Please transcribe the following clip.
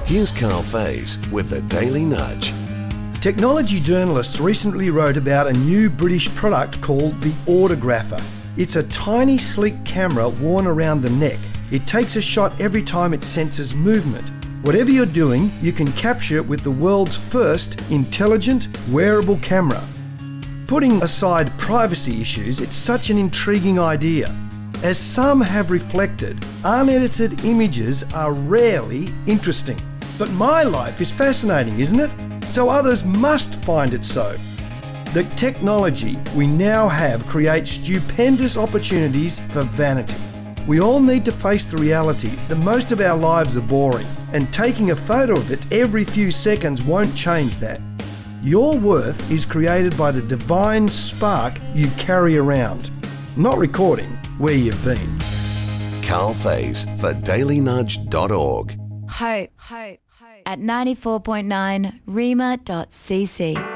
Here's Carl Faze with the Daily Nudge. Technology journalists recently wrote about a new British product called the Autographer. It's a tiny, sleek camera worn around the neck. It takes a shot every time it senses movement. Whatever you're doing, you can capture it with the world's first intelligent, wearable camera. Putting aside privacy issues, it's such an intriguing idea. As some have reflected, unedited images are rarely interesting. But my life is fascinating, isn't it? So others must find it so. The technology we now have creates stupendous opportunities for vanity. We all need to face the reality that most of our lives are boring, and taking a photo of it every few seconds won't change that. Your worth is created by the divine spark you carry around, not recording where you've been. Carl Faze for dailynudge.org. Hope at 94.9 rima.cc.